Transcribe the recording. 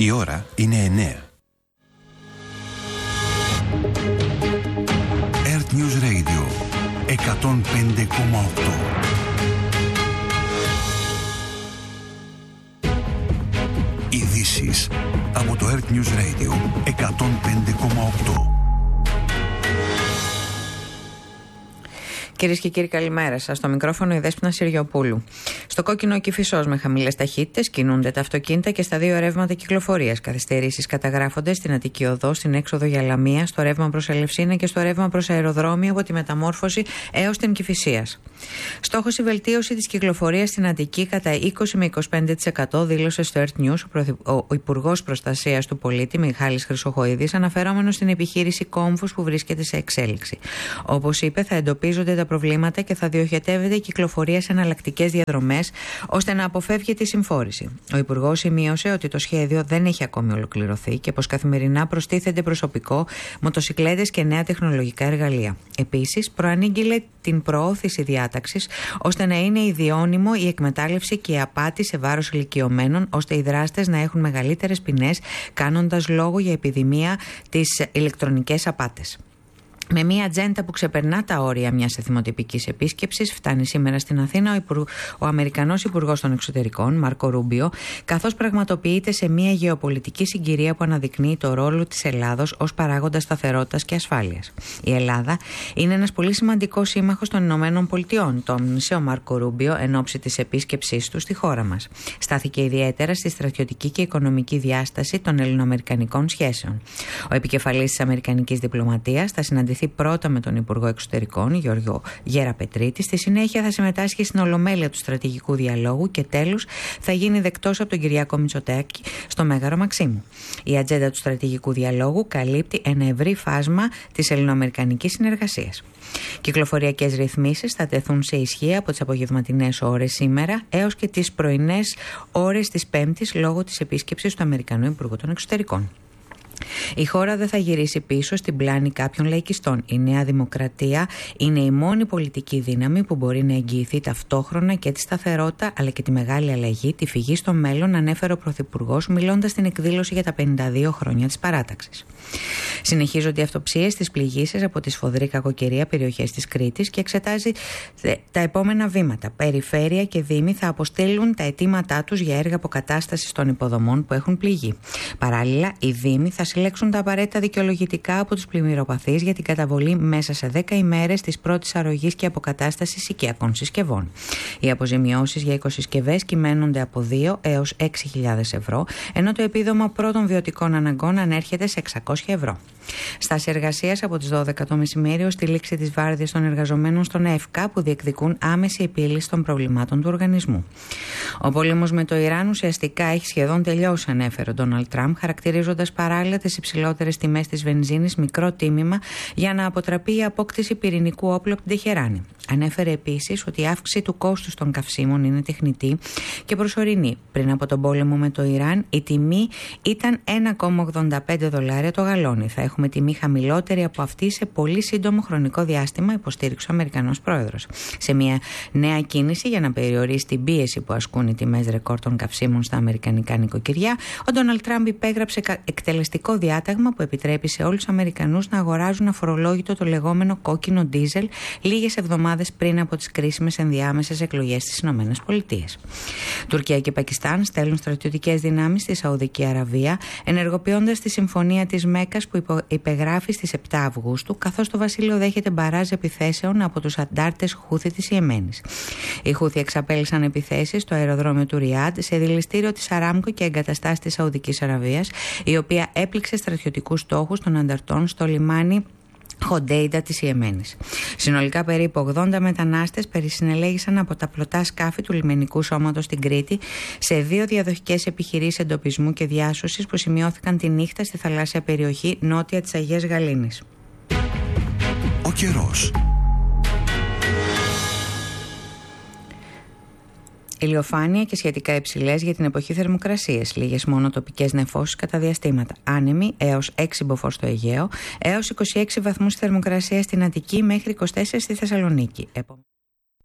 Η ώρα είναι 9. Earth News Radio 105,8. Ειδήσεις από το Earth News Radio 105,8. Κυρίες και κύριοι, καλημέρα σας. Στο μικρόφωνο η Δέσποινα Συριοπούλου. Στο κόκκινο Κηφισός με χαμηλές ταχύτητες κινούνται τα αυτοκίνητα και στα δύο ρεύματα κυκλοφορίας. Καθυστερήσεις καταγράφονται στην Αττική Οδό, στην έξοδο για Λαμία, στο ρεύμα προς Ελευσίνα και στο ρεύμα προς Αεροδρόμιο από τη Μεταμόρφωση έως την Κηφισίας. Στόχος η βελτίωση της κυκλοφορίας στην Αττική κατά 20 με 25%, δήλωσε στο Earth News ο Υπουργός Προστασίας του Πολίτη Μιχάλης Χρυσοχοΐδης, αναφερόμενος στην επιχείρηση Κόμβους που βρίσκεται σε εξέλιξη. Όπως είπε, θα εντοπίζονται τα προβλήματα και θα διοχετεύεται η κυκλοφορία σε εναλλακτικές διαδρομές ώστε να αποφεύγει τη συμφόρηση. Ο Υπουργός σημείωσε ότι το σχέδιο δεν έχει ακόμη ολοκληρωθεί και πως καθημερινά προστίθενται προσωπικό, μοτοσικλέτες και νέα τεχνολογικά εργαλεία. Επίσης, προανήγγειλε την προώθηση διάταξης ώστε να είναι ιδιώνυμο η εκμετάλλευση και η απάτη σε βάρος ηλικιωμένων, ώστε οι δράστες να έχουν μεγαλύτερες ποινές, κάνοντας λόγο για επιδημία τις ηλεκτρονικές απάτες. Με μια ατζέντα που ξεπερνά τα όρια μιας εθιμοτυπικής επίσκεψης, φτάνει σήμερα στην Αθήνα ο Αμερικανός Υπουργός των Εξωτερικών, Μάρκο Ρούμπιο, καθώς πραγματοποιείται σε μια γεωπολιτική συγκυρία που αναδεικνύει το ρόλο της Ελλάδος ως παράγοντα σταθερότητας και ασφάλειας. Η Ελλάδα είναι ένας πολύ σημαντικός σύμμαχος των Ηνωμένων Πολιτειών, το άμνησε ο Μάρκο Ρούμπιο εν ώψη της επίσκεψής του στη χώρα μας. Στάθηκε ιδιαίτερα στη στρατιωτική και οικονομική διάσταση των ελληνοαμερικανικών σχέσεων. Ο επικεφαλής της αμερικανικής διπλωματίας θα συναντηθεί πρώτα με τον Υπουργό Εξωτερικών, Γιώργο Γεραπετρίτη. Στη συνέχεια θα συμμετάσχει στην Ολομέλεια του Στρατηγικού Διαλόγου και τέλος θα γίνει δεκτός από τον Κυριάκο Μητσοτάκη στο Μέγαρο Μαξίμου. Η ατζέντα του Στρατηγικού Διαλόγου καλύπτει ένα ευρύ φάσμα της ελληνοαμερικανικής συνεργασίας. Κυκλοφοριακές ρυθμίσεις θα τεθούν σε ισχύ από τις απογευματινές ώρες σήμερα έως και τις πρωινές ώρες της Πέμπτης λόγω της επίσκεψης του Αμερικανού Υπουργού των Εξωτερικών. Η χώρα δεν θα γυρίσει πίσω στην πλάνη κάποιων λαϊκιστών. Η Νέα Δημοκρατία είναι η μόνη πολιτική δύναμη που μπορεί να εγγυηθεί ταυτόχρονα και τη σταθερότητα αλλά και τη μεγάλη αλλαγή, τη φυγή στο μέλλον, ανέφερε ο Πρωθυπουργός μιλώντας στην εκδήλωση για τα 52 χρόνια της παράταξης. Συνεχίζονται οι αυτοψίες στις πληγήσεις από τη σφοδρή κακοκαιρία περιοχές της Κρήτης και εξετάζει τα επόμενα βήματα. Περιφέρεια και Δήμοι θα αποστείλουν τα αιτήματά τους για έργα αποκατάστασης των υποδομών που έχουν πληγεί. Παράλληλα, οι Δήμοι θα συλλέξουν τα απαραίτητα δικαιολογητικά από τους πλημμυροπαθείς για την καταβολή μέσα σε 10 ημέρες της πρώτης αρρωγής και αποκατάστασης οικιακών συσκευών. Οι αποζημιώσεις για οικοσυσκευές κυμαίνονται από 2 έως 6.000 ευρώ, ενώ το επίδομα πρώτων βιωτικών αναγκών ανέρχεται σε 600 ευρώ. Στάση εργασίας από τις 12 το μεσημέρι ως τη λήξη της βάρδιας των εργαζομένων στον ΕΦΚΑ που διεκδικούν άμεση επίλυση των προβλημάτων του οργανισμού. Ο πόλεμος με το Ιράν ουσιαστικά έχει σχεδόν τελειώσει, ανέφερε ο Ντόναλντ Τραμπ, χαρακτηρίζοντας παράλληλα τις υψηλότερες τιμές της βενζίνης μικρό τίμημα για να αποτραπεί η απόκτηση πυρηνικού όπλου από την Τεχεράνη. Ανέφερε επίσης ότι η αύξηση του κόστους των καυσίμων είναι τεχνητή και προσωρινή. Πριν από τον πόλεμο με το Ιράν, η τιμή ήταν $1,85 το γαλόνι. Θα έχουμε τιμή χαμηλότερη από αυτή σε πολύ σύντομο χρονικό διάστημα, υποστήριξε ο Αμερικανός Πρόεδρος. Σε μια νέα κίνηση για να περιορίσει την πίεση που ασκούν οι τιμές ρεκόρ των καυσίμων στα αμερικανικά νοικοκυριά, ο Ντόναλντ Τραμπ υπέγραψε εκτελεστικό διάταγμα που επιτρέπει σε όλους τους Αμερικανούς να αγοράζουν αφορολόγητο το λεγόμενο κόκκινο ντίζελ λίγες εβδομάδες πριν από τις κρίσιμες ενδιάμεσες εκλογές στις ΗΠΑ. Τουρκία και Πακιστάν στέλνουν στρατιωτικές δυνάμεις στη Σαουδική Αραβία, ενεργοποιώντας τη συμφωνία της Μέκκας που υπεγράφει στις 7 Αυγούστου, καθώς το βασίλειο δέχεται μπαράζ επιθέσεων από τους αντάρτες Χούθη της Ιεμένης. Οι Χούθη εξαπέλυσαν επιθέσεις στο αεροδρόμιο του Ριάντ, σε δηληστήριο της Αράμκο και εγκαταστάσεις της Σαουδικής Αραβίας, η οποία έπληξε στρατιωτικούς στόχους των ανταρτών στο λιμάνι Χοντέιντα της Ιεμένης. Συνολικά περίπου 80 μετανάστες περισυνελέγησαν από τα πλωτά σκάφη του λιμενικού σώματος στην Κρήτη σε 2 διαδοχικές επιχειρήσεις εντοπισμού και διάσωσης που σημειώθηκαν τη νύχτα στη θαλάσσια περιοχή νότια της Αγίας Γαλήνης. Ο καιρός. Ηλιοφάνεια και σχετικά υψηλές για την εποχή θερμοκρασίες. Λίγες μόνο τοπικές νεφώσεις κατά διαστήματα. Άνεμοι έως 6 μποφόρ στο Αιγαίο, έως 26 βαθμούς θερμοκρασία στην Αττική μέχρι 24 στη Θεσσαλονίκη.